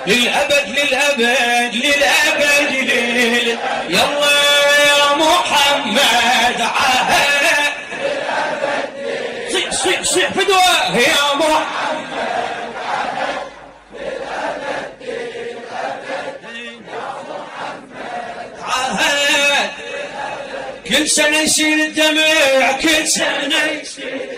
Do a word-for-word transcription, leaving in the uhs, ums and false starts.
للأبد للأبد للأبد للأبد يلا يا محمد عهد صيح صيح صيح فدوة يا محمد عهد للأبد يا محمد عهد كل سنة يصير الدمع كل سنة يصير